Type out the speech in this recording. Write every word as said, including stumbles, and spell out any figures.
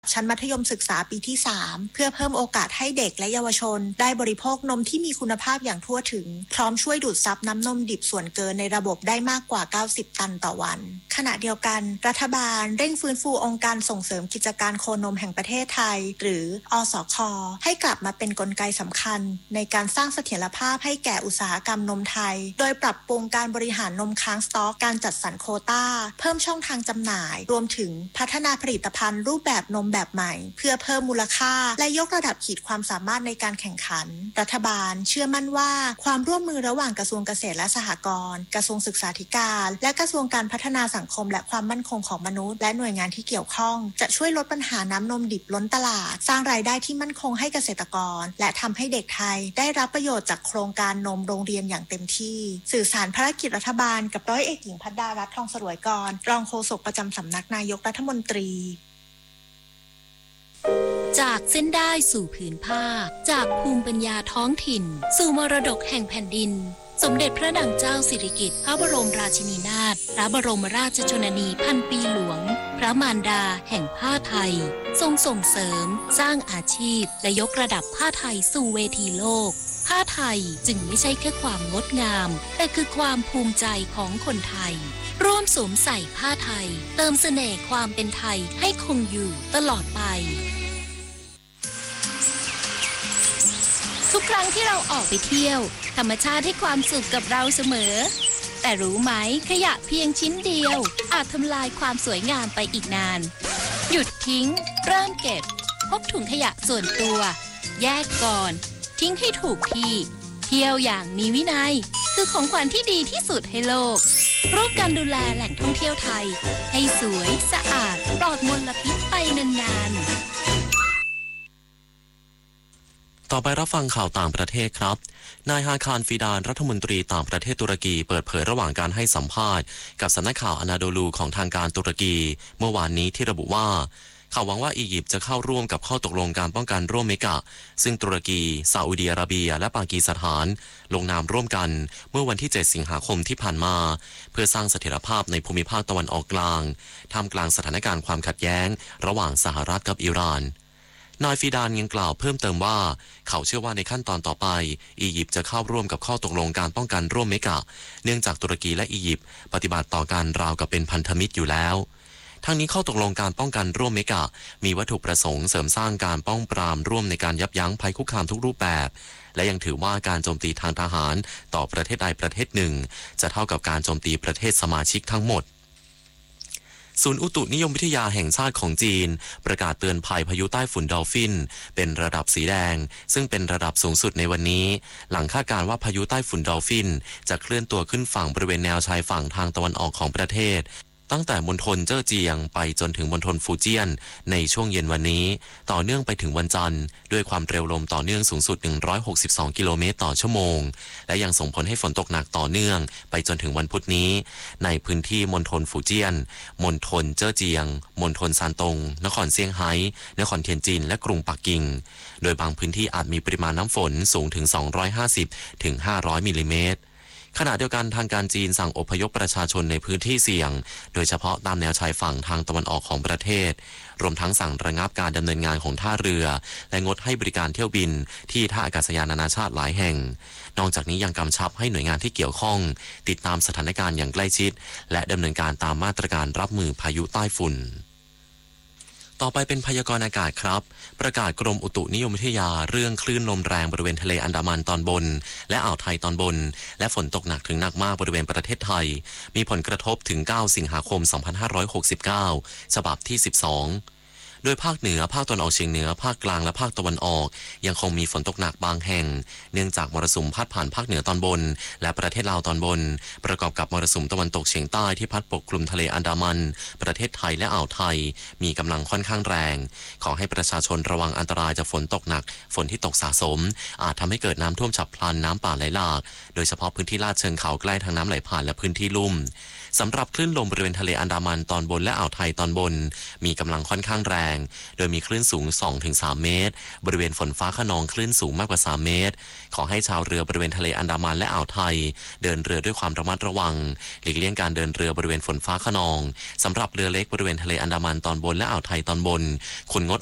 ชั้นมัธยมศึกษาปีที่สามเพื่อเพิ่มโอกาสให้เด็กและเยาวชนได้บริโภคนมที่มีคุณภาพอย่างทั่วถึงพร้อมช่วยดูดซับน้ำนมดิบส่วนเกินในระบบได้มากกว่าเก้าสิบตันต่อวันขณะเดียวกันรัฐบาลเร่งฟื้นฟูองค์การส่งเสริมกิจการโคนมแห่งประเทศไทยหรืออสค.ให้กลับมาเป็นกลไกสำคัญในการสร้างเสถียรภาพให้แก่อุตสาหกรรมนมไทยโดยปรับปรุงการบริหารนมค้างสต๊อกการจัดสรรโควต้าเพิ่มช่องทางจำหน่ายรวมถึงพัฒนาผลิตภัณฑ์รูปแบบนมแบบใหม่เพื่อเพิ่มมูลค่าและยกระดับขีดความสามารถในการแข่งขันรัฐบาลเชื่อมั่นว่าความร่วมมือระหว่างกระทรวงเกษตรและสหกรณ์กระทรวงศึกษาธิการและกระทรวงการพัฒนาสังคมและความมั่นคงของมนุษย์และหน่วยงานที่เกี่ยวข้องจะช่วยลดปัญหาน้ำนมดิบล้นตลาดสร้างรายได้ที่มั่นคงให้เกษตรกรและทำให้เด็กไทยได้รับประโยชน์จากโครงการนมโรงเรียนอย่างเต็มที่สื่อสารภารกิจรัฐบาลกับร้อยเอกหญิงพัดดารัตน์ทองสรวยกรรองโฆษกประจำสำนักนายกรัฐมนตรีจากเส้นได้สู่ผืนผ้าจากภูมิปัญญาท้องถิ่นสู่มรดกแห่งแผ่นดินสมเด็จพระนางเจ้าสิริกิติ์พระบรมราชินีนาถพระบรมราชชนนีพันปีหลวงพระมารดาแห่งผ้าไทยทรงส่งเสริมสร้างอาชีพและยกระดับผ้าไทยสู่เวทีโลกผ้าไทยจึงไม่ใช่แค่ความงดงามแต่คือความภูมิใจของคนไทยร่วมสวมใส่ผ้าไทยเติมเสน่ห์ความเป็นไทยให้คงอยู่ตลอดไปทุกครั้งที่เราออกไปเที่ยวธรรมชาติให้ความสุขกับเราเสมอแต่รู้ไหมขยะเพียงชิ้นเดียวอาจทำลายความสวยงามไปอีกนานหยุดทิ้งเริ่มเก็บพกถุงขยะส่วนตัวแยกก่อนทิ้งให้ถูกที่เที่ยวอย่างมีวินัยคือของขวัญที่ดีที่สุดให้โลกร่วมกันดูแลแหล่งท่องเที่ยวไทยให้สวยสะอาดปลอดมลพิษไปนานๆต่อไปรับฟังข่าวต่างประเทศครับนายฮาคารฟิดานรัฐมนตรีต่างประเทศตุรกีเปิดเผยระหว่างการให้สัมภาษณ์กับสำนักข่าวอนาโดลูของทางการตุรกีเมื่อวานนี้ที่ระบุว่าเขาหวังว่าอียิปต์จะเข้าร่วมกับข้อตกลงการป้องกันร่วมเมกะซึ่งตุรกีซาอุดิอาระเบียและปากีสถานลงนามร่วมกันเมื่อวันที่เจ็ดสิงหาคมที่ผ่านมาเพื่อสร้างเสถียรภาพในภูมิภาคตะวันออกกลางท่ามกลางสถานการณ์ความขัดแย้งระหว่างสหรัฐกับอิหร่านนายฟิดานยังกล่าวเพิ่มเติมว่าเขาเชื่อว่าในขั้นตอนต่อไปอียิปต์จะเข้าร่วมกับข้อตกลงการป้องกันร่วมเมกะเนื่องจากตุรกีและอียิปต์ปฏิบัติต่อกันราวกับเป็นพันธมิตรอยู่แล้วทั้งนี้ข้อตกลงการป้องกันร่วมเมกะมีวัตถุประสงค์เสริมสร้างการป้องปรามร่วมในการยับยั้งภัยคุกคามทุกรูปแบบและยังถือว่าการโจมตีทางทหารต่อประเทศใดประเทศหนึ่งจะเท่ากับการโจมตีประเทศสมาชิกทั้งหมดศูนย์อุตุนิยมวิทยาแห่งชาติของจีนประกาศเตือนภัยพายุใต้ฝุ่นดอลฟินเป็นระดับสีแดงซึ่งเป็นระดับสูงสุดในวันนี้หลังคาดการณ์ว่าพายุใต้ฝุ่นดอลฟินจะเคลื่อนตัวขึ้นฝั่งบริเวณแนวชายฝั่งทางตะวันออกของประเทศตั้งแต่มณฑลเจ้อเจียงไปจนถึงมณฑลฟูเจียนในช่วงเย็นวันนี้ต่อเนื่องไปถึงวันจันทร์ด้วยความเร็วลมต่อเนื่องสูงสุดหนึ่งร้อยหกสิบสองกิโลเมตรต่อชั่วโมงและยังส่งผลให้ฝนตกหนักต่อเนื่องไปจนถึงวันพุธนี้ในพื้นที่มณฑลฟูเจียนมณฑลเจ้อเจียงมณฑลซานตงนครเซี่ยงไฮ้นครเทียนจินและกรุงปักกิ่งโดยบางพื้นที่อาจมีปริมาณน้ำฝนสูงถึงสองร้อยห้าสิบถึงห้าร้อยมิลลิเมตรขณะเดียวกันทางการจีนสั่งอพยพประชาชนในพื้นที่เสี่ยงโดยเฉพาะตามแนวชายฝั่งทางตะวันออกของประเทศรวมทั้งสั่งระงับการดำเนินงานของท่าเรือและงดให้บริการเที่ยวบินที่ท่าอากาศยานนานาชาติหลายแห่งนอกจากนี้ยังกำชับให้หน่วยงานที่เกี่ยวข้องติดตามสถานการณ์อย่างใกล้ชิดและดำเนินการตามมาตรการรับมือพายุใต้ฝุ่นต่อไปเป็นพยากรณ์อากาศครับประกาศกรมอุตุนิยมวิทยาเรื่องคลื่นลมแรงบริเวณทะเลอันดามันตอนบนและอ่าวไทยตอนบนและฝนตกหนักถึงหนักมากบริเวณประเทศไทยมีผลกระทบถึงเก้าสิงหาคมสองพันห้าร้อยหกสิบเก้าฉบับที่สิบสองโดยภาคเหนือภาคตะวันออกเฉียงเหนือภาคกลางและภาคตะวันออกยังคงมีฝนตกหนักบางแห่งเนื่องจากมรสุมพัดผ่านภาคเหนือตอนบนและประเทศลาวตอนบนประกอบกับมรสุมตะวันตกเฉียงใต้ที่พัดปกคลุมทะเลอันดามันประเทศไทยและอ่าวไทยมีกำลังค่อนข้างแรงขอให้ประชาชนระวังอันตรายจากฝนตกหนักฝนที่ตกสะสมอาจทำให้เกิดน้ำท่วมฉับพลันน้ำป่าไหลหลากโดยเฉพาะพื้นที่ลาดเชิงเขาใกล้ทางน้ำไหลผ่านและพื้นที่ลุ่มสำหรับคลื่นลมบริเวณทะเลอันดามันตอนบนและอ่าวไทยตอนบนมีกำลังค่อนข้างแรงงโดยมีคลื่นสูง สองถึงสาม เมตรบริเวณฝนฟ้าคะนองคลื่นสูงมากกว่าสามเมตรขอให้ชาวเรือบริเวณทะเลอันดามันและอ่าวไทยเดินเรือด้วยความระมัดระวังหลีกเลี่ยงการเดินเรือบริเวณฝนฟ้าคะนองสำหรับเรือเล็กบริเวณทะเลอันดามันตอนบนและอ่าวไทยตอนบนควรงด